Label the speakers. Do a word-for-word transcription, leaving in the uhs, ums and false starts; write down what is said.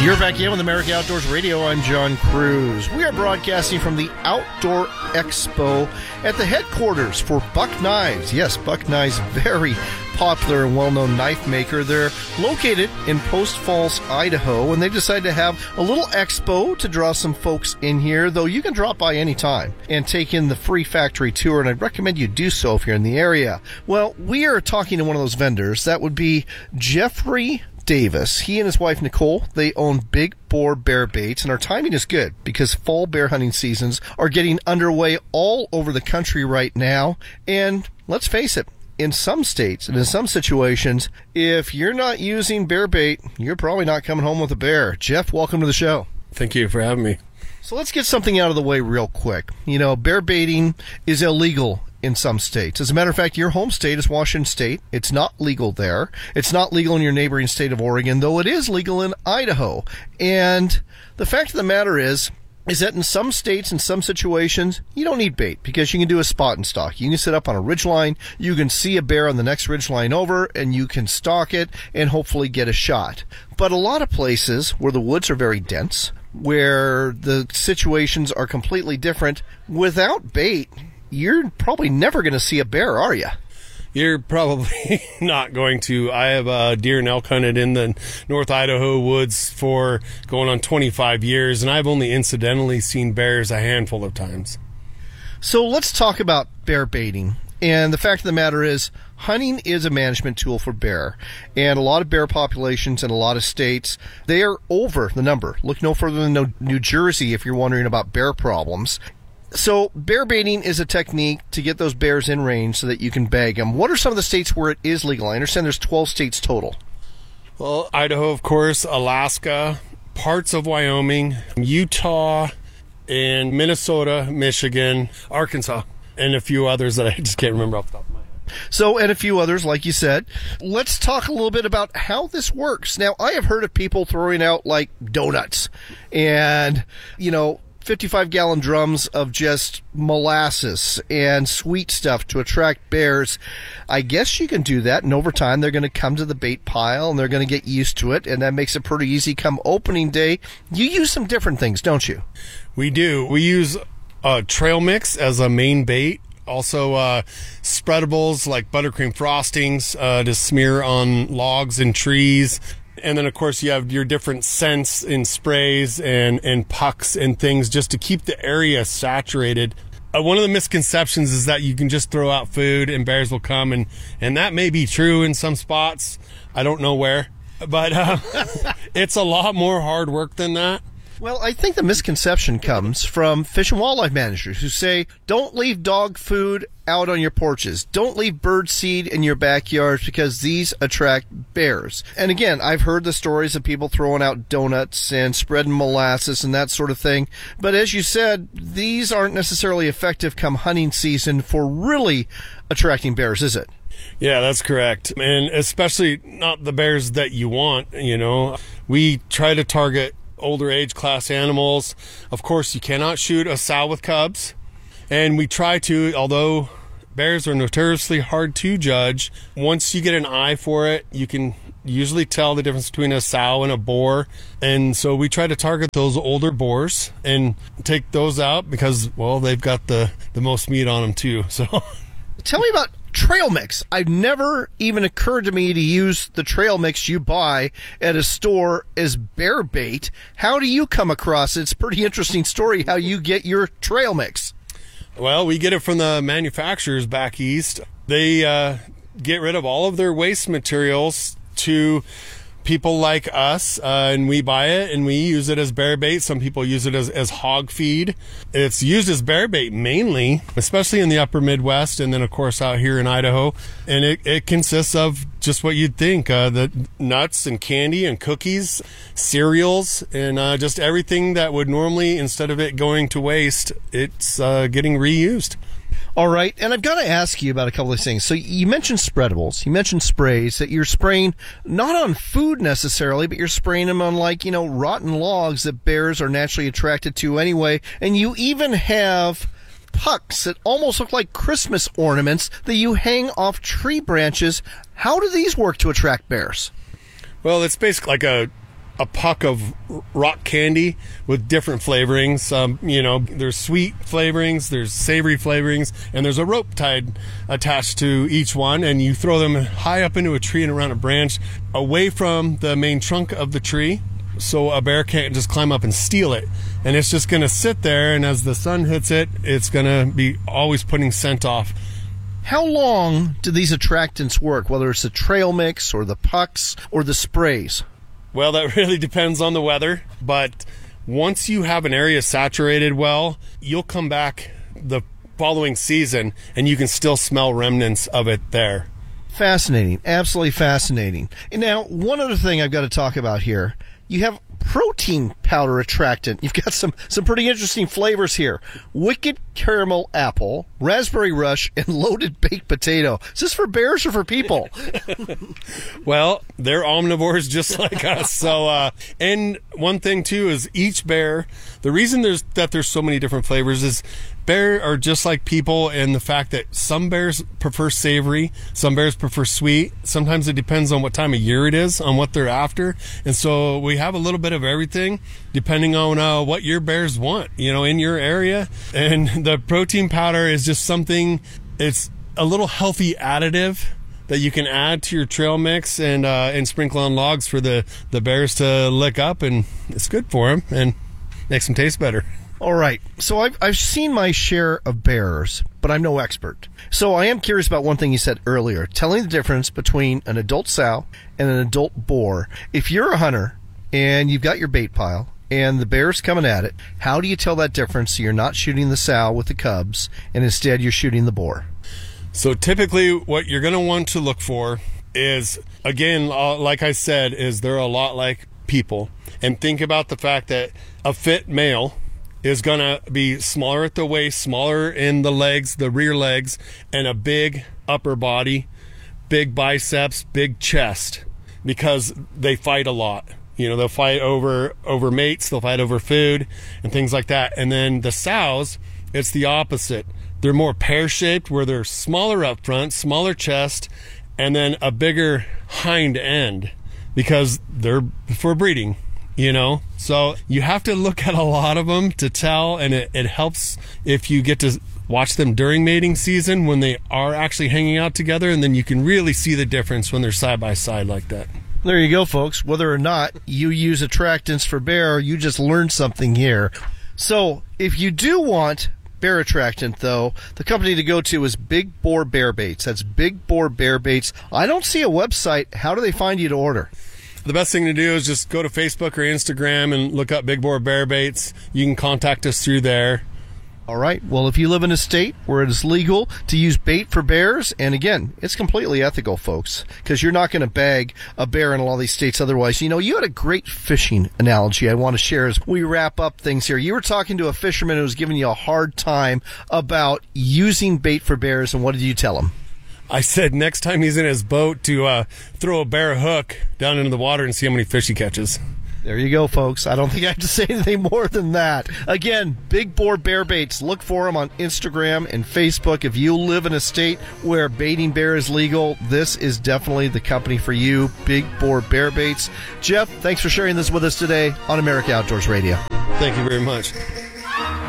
Speaker 1: You're back in with America Outdoors Radio. I'm John Cruz. We are broadcasting from the Outdoor Expo at the headquarters for Buck Knives. Yes, Buck Knives, very popular and well-known knife maker. They're located in Post Falls, Idaho, and they decided to have a little expo to draw some folks in here, though you can drop by anytime and take in the free factory tour, and I'd recommend you do so if you're in the area. Well, we are talking to one of those vendors. That would be Jeffrey Davis. He and his wife Nicole, they own Big Boar Bear Baits, and our timing is good because fall bear hunting seasons are getting underway all over the country right now. And let's face it, in some states and in some situations, if you're not using bear bait, you're probably not coming home with a bear. Jeff, welcome to the show.
Speaker 2: Thank you for having me.
Speaker 1: So let's get something out of the way real quick. You know, bear baiting is illegal in some states. As a matter of fact, your home state is Washington State. It's not legal there. It's not legal in your neighboring state of Oregon, though it is legal in Idaho. And the fact of the matter is, is that in some states, in some situations, you don't need bait because you can do a spot and stalk. You can sit up on a ridgeline, you can see a bear on the next ridgeline over, and you can stalk it and hopefully get a shot. But a lot of places where the woods are very dense, where the situations are completely different, without bait, you're probably never going to see a bear, are you?
Speaker 2: You're probably not going to. I have uh, deer and elk hunted in the North Idaho woods for going on twenty-five years, and I've only incidentally seen bears a handful of times.
Speaker 1: So let's talk about bear baiting. And the fact of the matter is, hunting is a management tool for bear. And a lot of bear populations in a lot of states, they are over the number. Look no further than New Jersey if you're wondering about bear problems. So bear baiting is a technique to get those bears in range so that you can bag them. What are some of the states where it is legal? I understand there's twelve states total.
Speaker 2: Well, Idaho, of course, Alaska, parts of Wyoming, Utah, and Minnesota, Michigan, Arkansas, and a few others that I just can't remember off the top of my head.
Speaker 1: So, and a few others, like you said. Let's talk a little bit about how this works. Now, I have heard of people throwing out, like, donuts and, you know, fifty-five gallon drums of just molasses and sweet stuff to attract bears. I guess you can do that, and over time they're going to come to the bait pile and they're going to get used to it, and that makes it pretty easy come opening day. You use some different things, don't you?
Speaker 2: We do. We use uh, trail mix as a main bait. Also, uh, spreadables like buttercream frostings uh, to smear on logs and trees. And then, of course, you have your different scents in sprays and, and pucks and things just to keep the area saturated. Uh, one of the misconceptions is that you can just throw out food and bears will come, and, and that may be true in some spots. I don't know where, but uh, it's a lot more hard work than that.
Speaker 1: Well, I think the misconception comes from fish and wildlife managers who say, don't leave dog food out on your porches. Don't leave bird seed in your backyards because these attract bears. And again, I've heard the stories of people throwing out donuts and spreading molasses and that sort of thing. But as you said, these aren't necessarily effective come hunting season for really attracting bears, is it?
Speaker 2: Yeah, that's correct. And especially not the bears that you want, you know. We try to target older age class animals. Of course, you cannot shoot a sow with cubs. And we try to, although bears are notoriously hard to judge, once you get an eye for it, you can usually tell the difference between a sow and a boar. And so we try to target those older boars and take those out because, well, they've got the, the most meat on them too. So
Speaker 1: tell me about trail mix. I've never even occurred to me to use the trail mix you buy at a store as bear bait. How do you come across it? It's a pretty interesting story how you get your trail mix.
Speaker 2: Well, we get it from the manufacturers back east. They uh, get rid of all of their waste materials to people like us, uh, and we buy it and we use it as bear bait. Some people use it as, as hog feed. It's used as bear bait mainly, especially in the upper Midwest, and then of course out here in Idaho. And it, it consists of just what you'd think, uh, the nuts and candy and cookies, cereals, and uh, just everything that would normally, instead of it going to waste, it's uh, getting reused.
Speaker 1: All right, and I've got to ask you about a couple of things. So you mentioned spreadables, you mentioned sprays, that you're spraying not on food necessarily, but you're spraying them on, like, you know, rotten logs that bears are naturally attracted to anyway. And you even have pucks that almost look like Christmas ornaments that you hang off tree branches. How do these work to attract bears?
Speaker 2: Well, it's basically like a a puck of rock candy with different flavorings. Um, you know, there's sweet flavorings, there's savory flavorings, and there's a rope tied attached to each one, and you throw them high up into a tree and around a branch away from the main trunk of the tree, so a bear can't just climb up and steal it. And it's just going to sit there, and as the sun hits it, it's going to be always putting scent off.
Speaker 1: How long do these attractants work, whether it's the trail mix or the pucks or the sprays?
Speaker 2: Well, that really depends on the weather, but once you have an area saturated well, you'll come back the following season and you can still smell remnants of it there.
Speaker 1: Fascinating. Absolutely fascinating. And now, one other thing I've got to talk about here. You have protein powder attractant. You've got some, some pretty interesting flavors here. Wicked caramel apple, raspberry rush, and loaded baked potato. Is this for bears or for people?
Speaker 2: Well, they're omnivores just like us. So, uh, and one thing too is each bear, the reason there's that there's so many different flavors is bears are just like people in the fact that some bears prefer savory, some bears prefer sweet. Sometimes it depends on what time of year it is, on what they're after. And so we have a little bit of everything depending on uh, what your bears want, you know, in your area. And the protein powder is just something, it's a little healthy additive that you can add to your trail mix and uh, and sprinkle on logs for the, the bears to lick up, and it's good for them and makes them taste better.
Speaker 1: All right. So I've, I've seen my share of bears, but I'm no expert. So I am curious about one thing you said earlier, telling the difference between an adult sow and an adult boar. If you're a hunter and you've got your bait pile and the bear's coming at it, how do you tell that difference so you're not shooting the sow with the cubs and instead you're shooting the boar?
Speaker 2: So typically what you're going to want to look for is, again, uh, like I said, is they're a lot like people. And think about the fact that a fit male is going to be smaller at the waist, smaller in the legs, the rear legs, and a big upper body, big biceps, big chest, because they fight a lot. You know, they'll fight over over mates, they'll fight over food and things like that. And then the sows, it's the opposite. They're more pear-shaped, where they're smaller up front, smaller chest, and then a bigger hind end, because they're for breeding. You know, so you have to look at a lot of them to tell, and it, it helps if you get to watch them during mating season when they are actually hanging out together, and then you can really see the difference when they're side by side like that.
Speaker 1: There you go, folks. Whether or not you use attractants for bear, you just learned something here. So if you do want bear attractant, though, the company to go to is Big Boar Bear Baits. That's Big Boar Bear Baits. I don't see a website. How do they find you to order?
Speaker 2: The best thing to do is just go to Facebook or Instagram and look up Big Boar Bear Baits. You can contact us through there.
Speaker 1: All right. Well, if you live in a state where it is legal to use bait for bears, and again, it's completely ethical, folks, because you're not going to bag a bear in a lot of these states otherwise. You know, you had a great fishing analogy I want to share as we wrap up things here. You were talking to a fisherman who was giving you a hard time about using bait for bears, and what did you tell him?
Speaker 2: I said next time he's in his boat to uh, throw a bear hook down into the water and see how many fish he catches.
Speaker 1: There you go, folks. I don't think I have to say anything more than that. Again, Big Boar Bear Baits. Look for them on Instagram and Facebook. If you live in a state where baiting bear is legal, this is definitely the company for you, Big Boar Bear Baits. Jeff, thanks for sharing this with us today on America Outdoors Radio.
Speaker 2: Thank you very much.